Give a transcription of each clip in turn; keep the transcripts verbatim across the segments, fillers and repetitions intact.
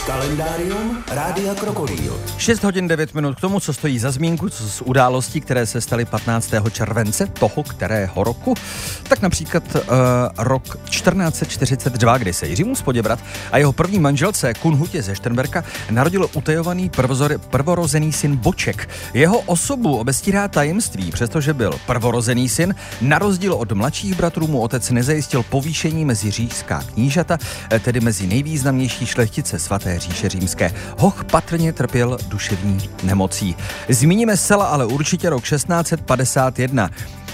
Kalendárium Rádia Krokodýl. šest hodin devět minut k tomu, co stojí za zmínku, co z událostí, které se staly patnáctého července toho kterého roku. Tak například uh, rok čtrnáct set čtyřicet dva, kdy se Jiří Poděbrat a jeho první manželce Kunhutě ze Šternberka narodil utajovaný prvozor, prvorozený syn Boček. Jeho osobu obestírá tajemství, přestože byl prvorozený syn. Na rozdíl od mladších bratrů mu otec nezajistil povýšení mezi říšská knížata, tedy mezi nejvýznamnější šlechtice svaté říše římské. Hoch patrně trpěl duševní nemocí. Zmíníme zcela ale určitě rok šestnáct set padesát jedna.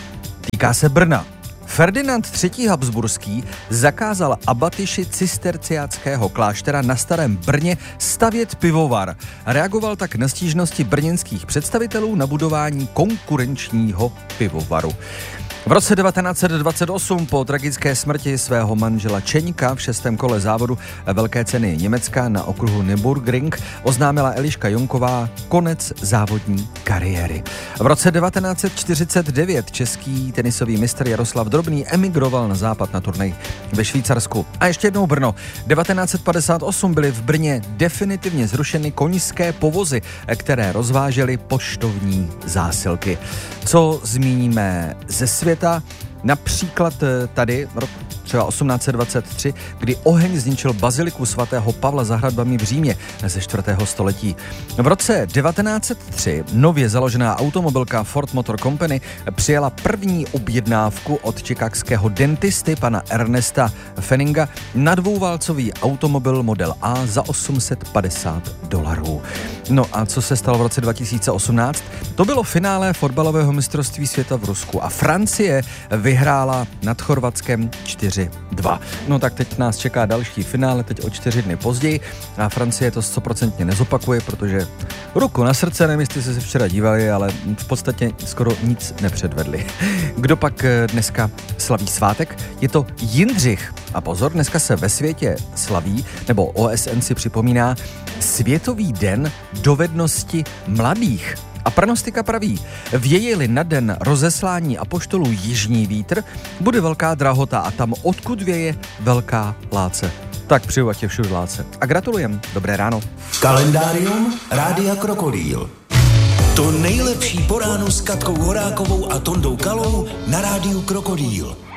Týká se Brna. Ferdinand třetí. Habsburský zakázal abatyši cisterciáckého kláštera na Starém Brně stavět pivovar. Reagoval tak na stížnosti brněnských představitelů na budování konkurenčního pivovaru. V roce devatenáct set dvacet osm po tragické smrti svého manžela Čeňka v šestém kole závodu Velké ceny Německa na okruhu Nürburgring oznámila Eliška Jonková konec závodní kariéry. V roce devatenáct set čtyřicet devět český tenisový mistr Jaroslav Drobný emigroval na západ na turnaj ve Švýcarsku. A ještě jednou Brno. devatenáct set padesát osm byly v Brně definitivně zrušeny koňské povozy, které rozvážely poštovní zásilky. Co zmíníme ze světa? Například tady rok třeba osmnáct set dvacet tři, kdy oheň zničil baziliku svatého Pavla za hradbami v Římě ze čtvrtého století. V roce devatenáct set tři nově založená automobilka Ford Motor Company přijala první objednávku od chicagského dentisty pana Ernesta Fenninga na dvouválcový automobil model A za osm set padesát dolarů. No a co se stalo v roce dva tisíce osmnáct? To bylo finále fotbalového mistrovství světa v Rusku a Francie vyhrála nad Chorvatskem čtyři dva. No tak teď nás čeká další finále, teď o čtyři dny později a Francie to stoprocentně nezopakuje, protože ruku na srdce, nevím, jestli jste se včera dívali, ale v podstatě skoro nic nepředvedli. Kdo pak dneska slaví svátek? Je to Jindřich. A pozor, dneska se ve světě slaví, nebo O S N si připomíná Světový den dovednosti mladých. A pranostika praví, věje-li na den rozeslání apoštolů jižní vítr, bude velká drahota a tam, odkud věje, velká láce. Tak přeju, ať je všude láce. A gratulujem. Dobré ráno. Kalendárium Rádia Krokodýl. To nejlepší po ránu s Katkou Horákovou a Tondou Kalou na Rádiu Krokodýl.